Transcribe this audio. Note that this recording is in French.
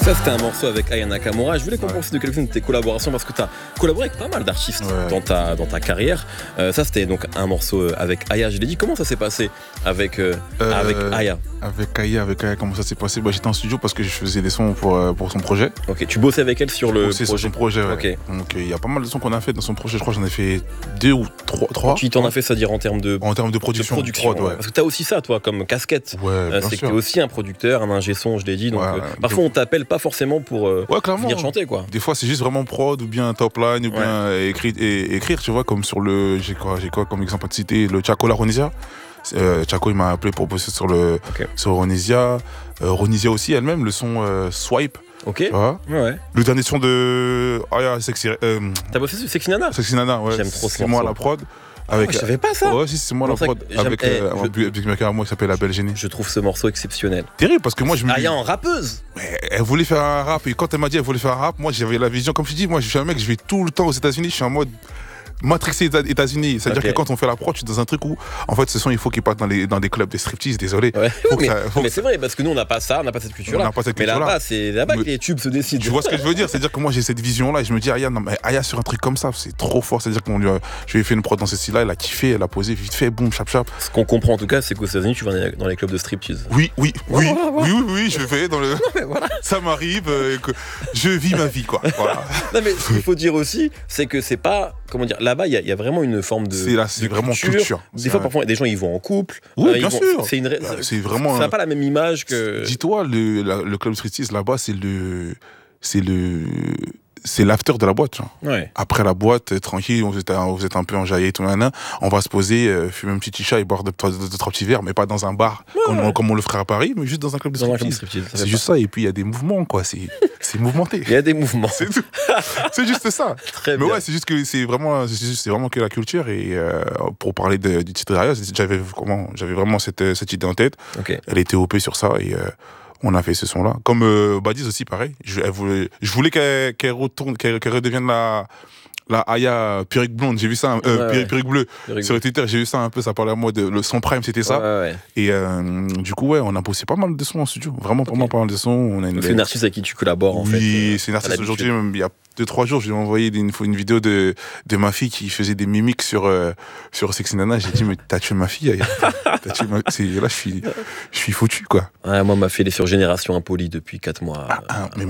Ça, c'était un morceau avec Aya Nakamura. Je voulais qu'on pense de quelques-unes de tes collaborations parce que tu as collaboré avec pas mal d'artistes dans ta carrière. Ça, c'était donc un morceau avec Aya. Je l'ai dit, comment ça s'est passé avec Aya? Avec Aya, comment ça s'est passé? J'étais en studio parce que je faisais des sons pour son projet. Ok, tu bossais avec elle sur le projet? Sur son projet, ouais. Okay. Donc il y a pas mal de sons qu'on a fait dans son projet. Je crois que j'en ai fait 2 ou 3. Qui t'en a fait, c'est-à-dire en termes de production, prod, ouais. Parce que t'as aussi ça, toi, comme casquette. Ouais, c'est que t'es aussi un producteur, un ingé son, je l'ai dit. Donc parfois, on t'appelle pas forcément pour venir chanter, quoi. Des fois, c'est juste vraiment prod ou bien top line ou bien écrire, tu vois, comme sur le. J'ai quoi comme exemple à te citer? Le Chaco La Ronisia. Chaco, il m'a appelé pour bosser sur Ronisia. Ronisia aussi, elle-même, le son Swipe. Ok. Ouais. Le dernier son de Aya, Sexy. T'as bossé sur Sexy Nana? Sexy Nana, ouais. J'aime trop ce morceau. C'est moi la prod. Je savais pas ça. Ouais, si, c'est moi la prod. Avec un beatmaker à moi qui s'appelle La Belle Génie. Je trouve ce morceau exceptionnel. Terrible parce que moi je me. Aya en rappeuse. Elle voulait faire un rap et quand elle m'a dit qu'elle voulait faire un rap, moi j'avais la vision, comme je dis, moi je suis un mec, je vais tout le temps aux États-Unis, je suis en mode matrixé États-Unis. C'est-à-dire que quand on fait l'approche, je suis dans un truc où, en fait, ce son, il faut qu'il parte dans des clubs, des striptease, désolé. Ouais. Mais c'est vrai, parce que nous, on n'a pas ça, on n'a pas cette culture-là. Mais là-bas, c'est là-bas que les tubes se décident. Tu vois ce que je veux dire? C'est-à-dire que moi, j'ai cette vision-là et je me dis, Aya, sur un truc comme ça, c'est trop fort. C'est-à-dire que je lui ai fait une prod dans ce style-là, elle a kiffé, elle a posé vite fait, boum, chap. Ce qu'on comprend en tout cas, c'est qu'aux États-Unis, tu vas dans les clubs de striptease. Oui, je vais dans le. Ça m'arrive, je vis ma vie, quoi. Voilà. Non, mais ce qu'il faut dire aussi, c'est que c'est pas. Comment dire, là-bas, il y a vraiment une forme de. C'est vraiment culture. Des fois, parfois, des gens, ils vont en couple. Oui, bien sûr. C'est vraiment. Ça n'a pas la même image que. Dis-toi, le club striptease là-bas, c'est l'after de la boîte. Ouais. Après la boîte, tranquille, vous êtes un peu enjaillé, tout nanana, on va se poser, fumer un petit chicha et boire deux, trois petits verres, mais pas dans un bar comme on le ferait à Paris, mais juste dans un club de striptease. C'est juste ça, et puis il y a des mouvements, quoi. C'est mouvementé. Il y a des mouvements. C'est tout. C'est juste ça. Très mais bien. Ouais, c'est juste que c'est vraiment que la culture. Et pour parler du titre d'Aya, j'avais vraiment cette idée en tête. Okay. Elle était OP sur ça et on a fait ce son-là. Comme Badiz aussi, pareil. Je voulais qu'elle redevienne la Aya Perruque Blonde. J'ai vu ça, Perruque Bleue. Sur Twitter, j'ai vu ça un peu, ça parlait à moi de son prime, c'était ça. Ouais. Et du coup, on a bossé pas mal de sons en studio. Vraiment pas mal de sons. C'est une artiste avec qui tu collabores, en fait. Oui, c'est une artiste aujourd'hui, il y a 2-3 jours, je lui ai envoyé une vidéo de ma fille qui faisait des mimiques sur Sexy Nana. J'ai dit, mais t'as tué ma fille. Là, je suis foutu, quoi. Ouais, moi, ma fille, elle est sur Génération Impolie depuis 4 mois. Mais